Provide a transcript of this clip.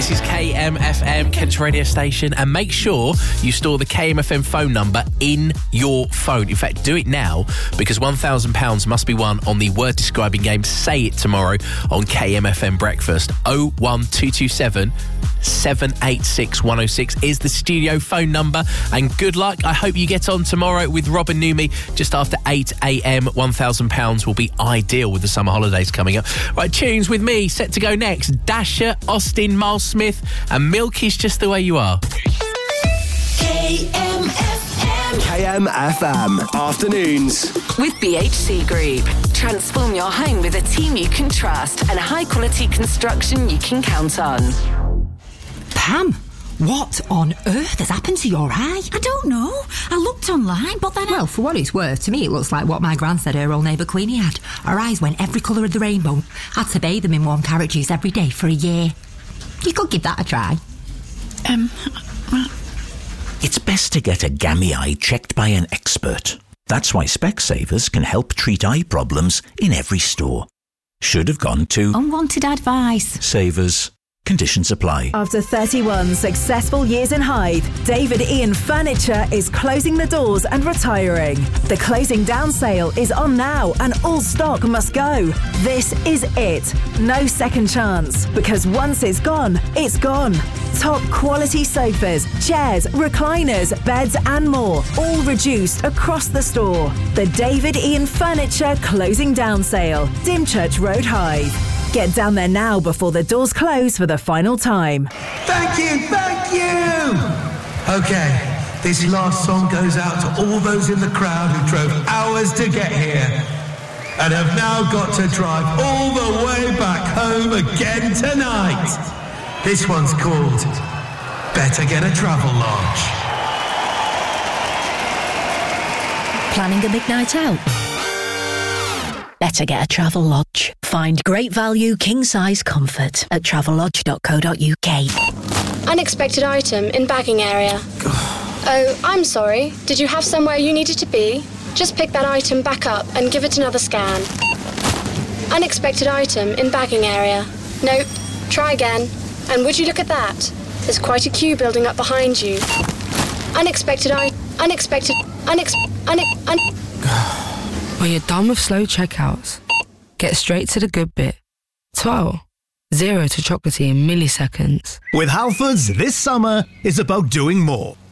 This is KMFM, Kent's radio station, and make sure you store the KMFM phone number in your phone. In fact, do it now, because £1,000 must be won on the word describing game Say It tomorrow on KMFM Breakfast. 01227 786 106 is the studio phone number, and good luck. I hope you get on tomorrow with Rob and Numi just after 8 a.m. £1,000 will be ideal with the summer holidays coming up. Right, tunes with me set to go next. Dasher, Austin, Miles Smith, and Milk Is Just the Way You Are. KMFM Afternoons with BHC Group. Transform your home with a team you can trust and high quality construction you can count on. Pam, what on earth has happened to your eye? I don't know. I looked online, but then Well, for what it's worth, to me it looks like what my gran said her old neighbour Queenie had. Her eyes went every colour of the rainbow. Had to bathe them in warm carrot juice every day for a year. You could give that a try. It's best to get a gammy eye checked by an expert. That's why Specsavers can help treat eye problems in every store. Should have gone to unwanted advice. Savers. Conditions apply. After 31 successful years in Hythe, David Ian Furniture is closing the doors and retiring. The closing down sale is on now and all stock must go. This is it. No second chance. Because once it's gone, it's gone. Top quality sofas, chairs, recliners, beds and more. All reduced across the store. The David Ian Furniture closing down sale. Dymchurch Road, Hythe. Get down there now before the doors close for the final time. Thank you! Okay, this last song goes out to all those in the crowd who drove hours to get here and have now got to drive all the way back home again tonight. This one's called Better Get a Travel Lodge. Planning a big night out? Better get a Travel Lodge. Find great value, king-size comfort at travellodge.co.uk. Unexpected item in bagging area. Oh, I'm sorry. Did you have somewhere you needed to be? Just pick that item back up and give it another scan. Unexpected item in bagging area. Nope. Try again. And would you look at that? There's quite a queue building up behind you. When you're done with slow checkouts, get straight to the good bit. 12. 0 to chocolatey in milliseconds. With Halfords, this summer is about doing more.